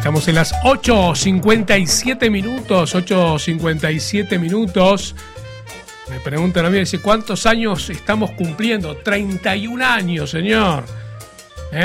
Estamos en las 8:57 minutos. 8:57 minutos. Me preguntan a mí, dice, ¿cuántos años estamos cumpliendo? 31 años, señor.